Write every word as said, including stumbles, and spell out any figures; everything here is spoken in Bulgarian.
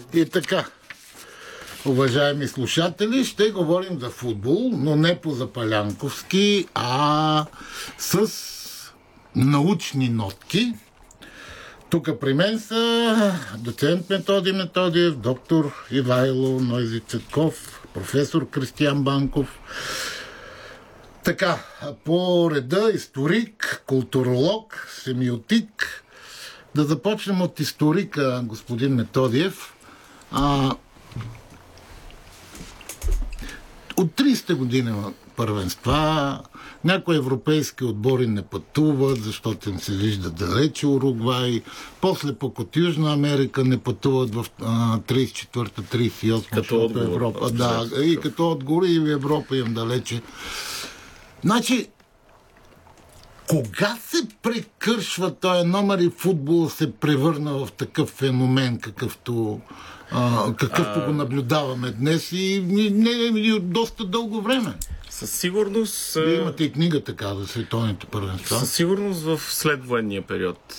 И така, уважаеми слушатели, ще говорим за футбол, но не по запалянковски, а с научни нотки. Тук при мен са доцент Методи Методиев, доктор Ивайло Нойзи Цветков, професор Кристиян Банков. Така, по реда историк, културолог, семиотик. Да започнем от историка, господин Методиев. А, от тридесета година първенства, някои европейски отбори не пътуват, защото им се вижда далече Уругвай. После пък от Южна Америка не пътуват в тридесет и четвърта тридесет и осма, защото Европа. Да, и като отговор и в Европа им далече. Значи, кога се прекършва този номер и футбол се превърна в такъв феномен, какъвто, а, какъвто а... го наблюдаваме днес и не, не, не от доста дълго време? Със сигурност... Вие имате и книга така за световните първенства. Със сигурност в следвоенния период